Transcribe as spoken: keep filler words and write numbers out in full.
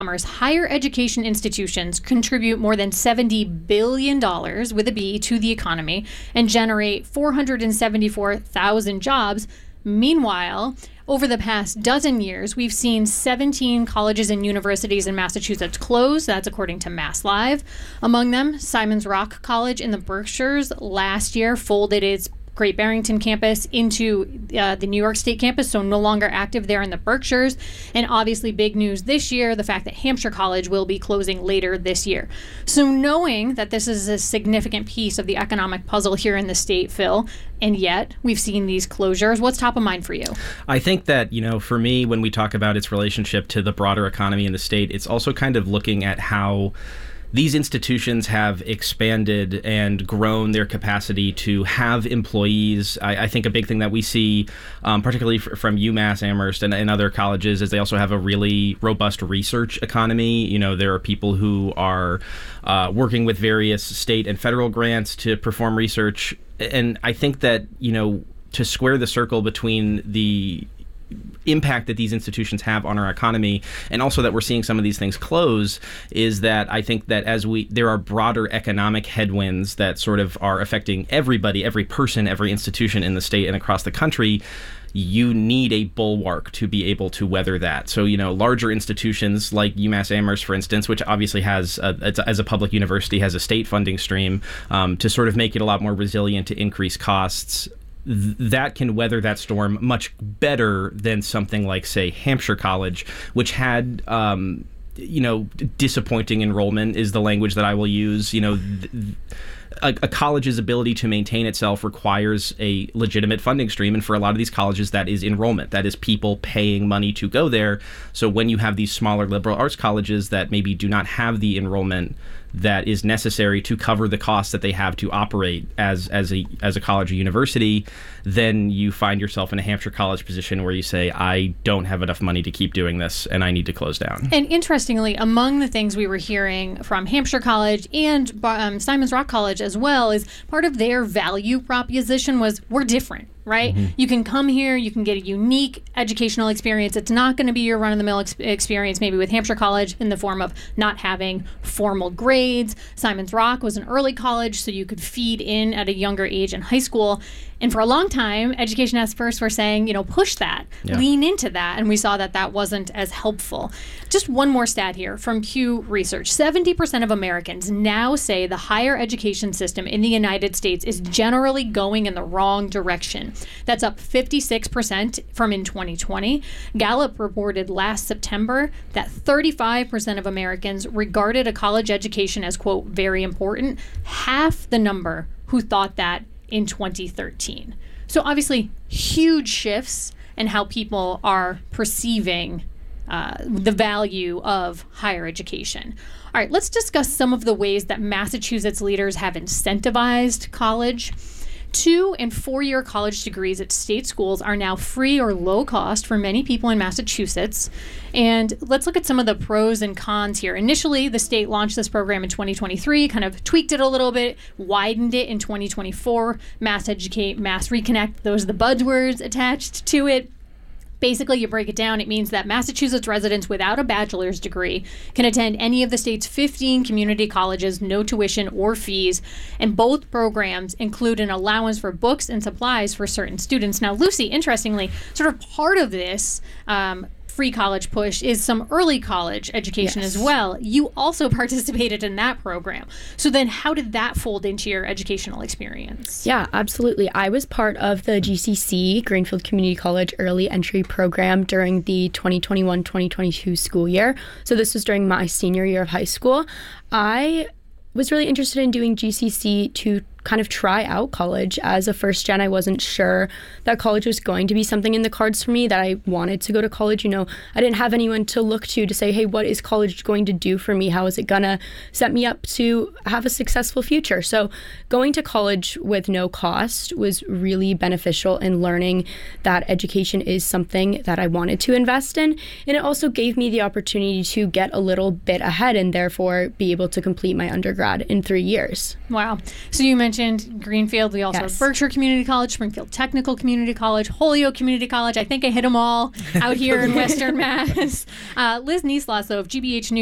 Commerce, higher education institutions contribute more than seventy billion dollars with a B to the economy and generate four hundred seventy-four thousand jobs. Meanwhile, over the past dozen years, we've seen seventeen colleges and universities in Massachusetts close. That's according to Mass Live. Among them, Simon's Rock College in the Berkshires last year folded its Great Barrington campus into uh, the New York State campus, so no longer active there in the Berkshires. And obviously big news this year, the fact that Hampshire College will be closing later this year. So knowing that this is a significant piece of the economic puzzle here in the state, Phil, and yet we've seen these closures, what's top of mind for you? I think that, you know, for me, when we talk about its relationship to the broader economy in the state, it's also kind of looking at how these institutions have expanded and grown their capacity to have employees. I, I think a big thing that we see, um, particularly f- from UMass Amherst and, and other colleges, is they also have a really robust research economy. You know, there are people who are uh, working with various state and federal grants to perform research. And I think that, you know, to square the circle between the impact that these institutions have on our economy, and also that we're seeing some of these things close, is that I think that as we there are broader economic headwinds that sort of are affecting everybody, every person, every institution in the state and across the country. You need a bulwark to be able to weather that. So, you know, larger institutions like UMass Amherst, for instance, which obviously has, a, as a public university, has a state funding stream um, to sort of make it a lot more resilient to increase costs. That can weather that storm much better than something like, say, Hampshire College, which had, um, you know, disappointing enrollment is the language that I will use. You know, th- a, a college's ability to maintain itself requires a legitimate funding stream. And for a lot of these colleges, that is enrollment. That is people paying money to go there. So when you have these smaller liberal arts colleges that maybe do not have the enrollment that is necessary to cover the costs that they have to operate as as a as a college or university, then you find yourself in a Hampshire College position where you say, I don't have enough money to keep doing this and I need to close down. And interestingly, among the things we were hearing from Hampshire College and um, Simon's Rock College as well is part of their value proposition was we're different. Right? Mm-hmm. You can come here, you can get a unique educational experience. It's not going to be your run-of-the-mill ex- experience, maybe with Hampshire College in the form of not having formal grades. Simon's Rock was an early college, so you could feed in at a younger age in high school. And for a long time, Education Ask First were saying, you know, push that, yeah. lean into that. And we saw that that wasn't as helpful. Just one more stat here from Pew Research. seventy percent of Americans now say the higher education system in the United States is generally going in the wrong direction. That's up fifty-six percent from in twenty twenty. Gallup reported last September that thirty-five percent of Americans regarded a college education as, quote, very important. Half the number who thought that in twenty thirteen. So obviously huge shifts in how people are perceiving uh, the value of higher education. All right, let's discuss some of the ways that Massachusetts leaders have incentivized college. Two and four-year college degrees at state schools are now free or low cost for many people in Massachusetts. And let's look at some of the pros and cons here. Initially, the state launched this program in twenty twenty-three, kind of tweaked it a little bit, widened it in twenty twenty-four. Mass Educate, Mass Reconnect, those are the buzzwords attached to it. Basically, you break it down, it means that Massachusetts residents without a bachelor's degree can attend any of the state's fifteen community colleges, no tuition or fees, and both programs include an allowance for books and supplies for certain students. Now, Lucy, interestingly, sort of part of this um, free college push is some early college education yes. as well. You also participated in that program. So then how did that fold into your educational experience? Yeah, absolutely. I was part of the G C C, Greenfield Community College Early Entry Program during the twenty twenty-one twenty twenty-two school year. So this was during my senior year of high school. I was really interested in doing G C C to kind of try out college. As a first gen, I wasn't sure that college was going to be something in the cards for me, that I wanted to go to college. You know, I didn't have anyone to look to to say, hey, what is college going to do for me? How is it gonna set me up to have a successful future? So going to college with no cost was really beneficial in learning that education is something that I wanted to invest in. And it also gave me the opportunity to get a little bit ahead and therefore be able to complete my undergrad in three years. Wow. So you mentioned mentioned Greenfield. We also Yes. have Berkshire Community College, Springfield Technical Community College, Holyoke Community College. I think I hit them all out here in Western Mass. Uh, Liz Nieslas, though, of G B H News.